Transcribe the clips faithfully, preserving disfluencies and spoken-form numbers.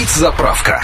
Артзаправка.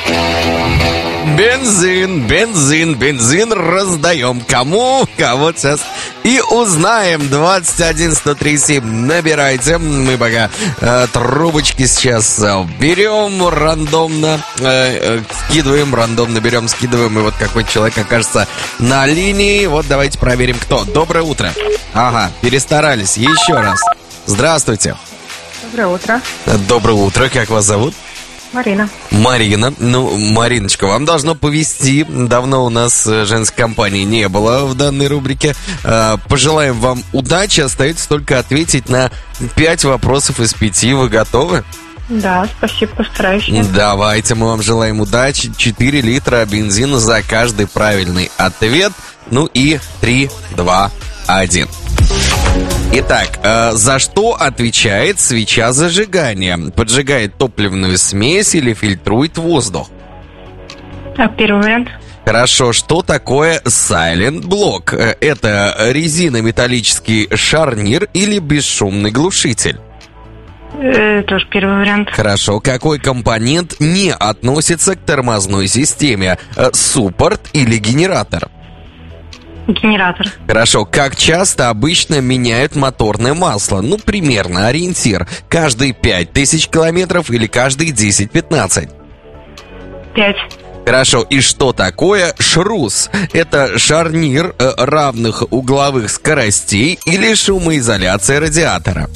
Бензин, бензин, бензин раздаем. Кому? Кого сейчас и узнаем. двадцать один сто три семь. Набирайте. Мы пока э, трубочки сейчас э, берем рандомно, э, э, скидываем, рандомно берем, скидываем. И вот какой человек окажется на линии. Вот давайте проверим, кто. Доброе утро. Ага, перестарались. Еще раз. Здравствуйте. Доброе утро. Доброе утро. Как вас зовут? Марина. Марина. Ну, Мариночка, вам должно повезти. Давно у нас женской компании не было в данной рубрике. Пожелаем вам удачи. Остается только ответить на пять вопросов из пяти. Вы готовы? Да, спасибо, постараюсь. Давайте, мы вам желаем удачи. четыре литра бензина за каждый правильный ответ. Ну и три, два, один. Итак, э, за что отвечает свеча зажигания? Поджигает топливную смесь или фильтрует воздух? А, первый вариант. Хорошо, что такое Silent Block? Э, Это резинометаллический шарнир или бесшумный глушитель? Э, тоже первый вариант. Хорошо, какой компонент не относится к тормозной системе? Э, Суппорт или генератор? Генератор. Хорошо, как часто обычно меняют моторное масло? Ну, примерно, ориентир. Каждые пять тысяч километров или каждые десять-пятнадцать? Пять. Хорошо, и что такое шрус? Это шарнир э, равных угловых скоростей или шумоизоляция радиатора?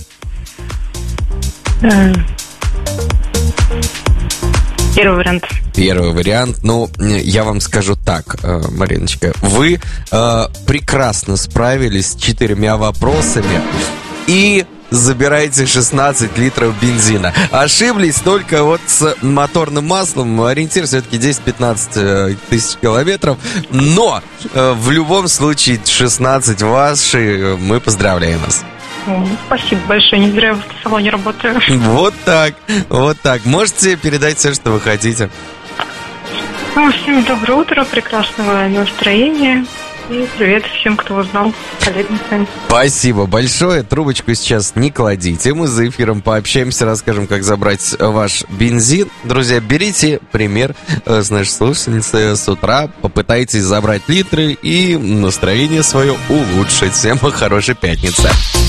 Э, Первый вариант. Первый вариант. Ну, я вам скажу так, э, Мариночка. Вы э, прекрасно справились с четырьмя вопросами и забираете шестнадцать литров бензина. Ошиблись только вот с моторным маслом. Ориентир все-таки десять-пятнадцать тысяч километров. Но э, в любом случае шестнадцать ваши. Мы поздравляем вас. Спасибо большое, не зря в салоне работаю. Вот так, вот так. Можете передать все, что вы хотите. Ну, всем доброе утро, прекрасного настроения. И привет всем, кто узнал. Коллегам с вами. Спасибо большое. Трубочку сейчас не кладите. Мы за эфиром пообщаемся, расскажем, как забрать ваш бензин. Друзья, берите пример с нашей слушательницы с утра. Попытайтесь забрать литры и настроение свое улучшить. Всем хорошей пятницы.